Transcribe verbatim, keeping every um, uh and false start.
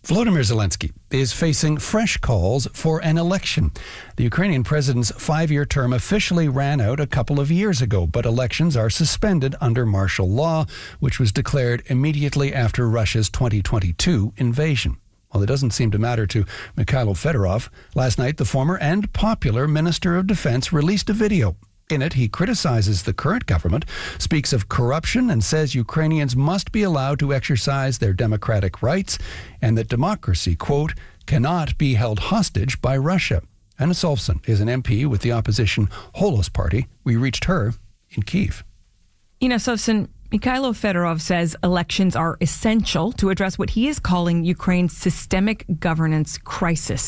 Volodymyr Zelensky is facing fresh calls for an election. The Ukrainian president's five-year term officially ran out a couple of years ago, but elections are suspended under martial law, which was declared immediately after Russia's twenty twenty-two invasion. Well, it doesn't seem to matter to Mikhailo Fedorov. Last night, the former and popular Minister of Defense released a video. In it, he criticizes the current government, speaks of corruption, and says Ukrainians must be allowed to exercise their democratic rights and that democracy, quote, cannot be held hostage by Russia. Anna Solfson is an M P with the opposition Holos Party. We reached her in Kyiv. Ina Solfson, Mikhailo Fedorov says elections are essential to address what he is calling Ukraine's systemic governance crisis.